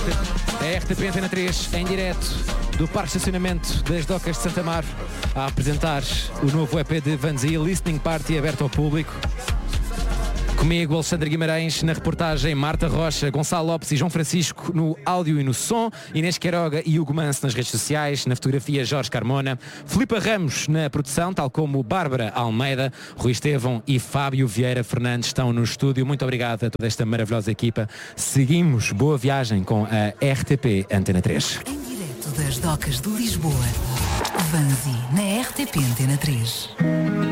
A RTP Antena 3 em direto do Parque de Estacionamento das Docas de Santa Amaro a apresentar o novo EP de Vanzi, Listening Party, aberto ao público. Comigo, Alexandre Guimarães, na reportagem, Marta Rocha, Gonçalo Lopes e João Francisco no áudio e no som, Inês Queiroga e Hugo Manso nas redes sociais, na fotografia Jorge Carmona, Filipe Ramos na produção, tal como Bárbara Almeida, Rui Estevão e Fábio Vieira Fernandes estão no estúdio. Muito obrigado a toda esta maravilhosa equipa. Seguimos, boa viagem com a RTP Antena 3. Em direto das Docas de Lisboa, Vanzi na RTP Antena 3.